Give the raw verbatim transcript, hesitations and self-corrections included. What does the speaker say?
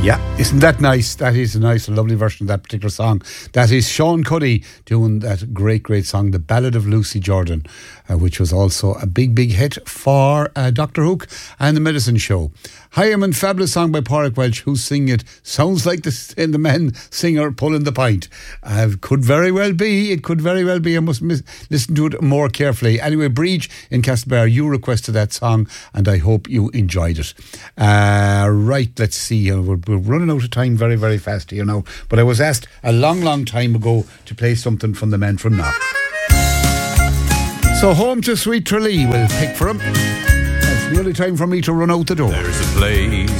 Yeah, isn't that nice? That is a nice, lovely version of that particular song. That is Sean Cuddy doing that great, great song, The Ballad of Lucy Jordan, uh, which was also a big, big hit for uh, Doctor Hook and The Medicine Show. Hireman, fabulous song by Pádraig Welch. Who's singing it? Sounds like the, the men singer pulling the pint. Uh, could very well be. It could very well be. I must miss, listen to it more carefully. Anyway, Breach in Castlebar, you requested that song, and I hope you enjoyed it. Uh, right, let's see. Uh, we're, we're running out of time very, very fast here now. But I was asked a long, long time ago to play something from the Men from Knock. So Home to Sweet Tralee will pick for him. It's nearly time for me to run out the door. There's a place